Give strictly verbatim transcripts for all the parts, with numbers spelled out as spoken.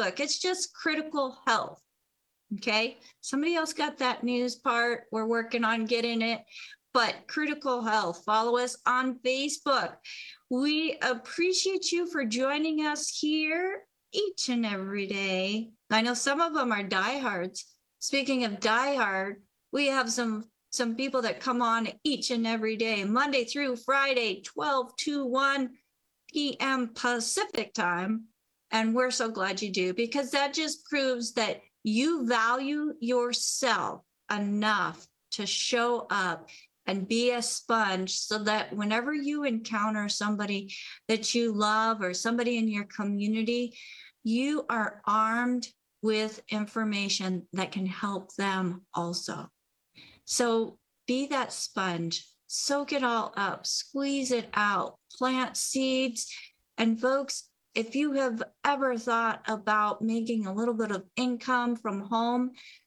Facebook. It's just Critical Health. Okay. Somebody else got that news part. We're working on getting it. But Critical Health, follow us on Facebook. We appreciate you for joining us here each and every day. I know some of them are diehards. Speaking of diehard, we have some some people that come on each and every day, Monday through Friday, twelve to one p.m. Pacific time. And we're so glad you do, because that just proves that you value yourself enough to show up and be a sponge, so that whenever you encounter somebody that you love or somebody in your community, you are armed with information that can help them also. So be that sponge, soak it all up, squeeze it out, plant seeds. And folks, if you have ever thought about making a little bit of income from home,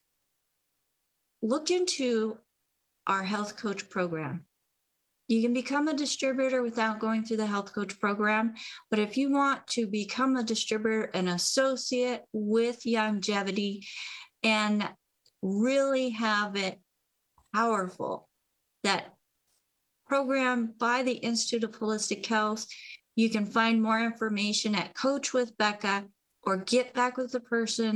look into our health coach program. You can become a distributor without going through the health coach program. But if you want to become a distributor, an associate with Youngevity, and really have it powerful, that program by the Institute of Holistic Health, you can find more information at Coach with Becca or Get Back with the Person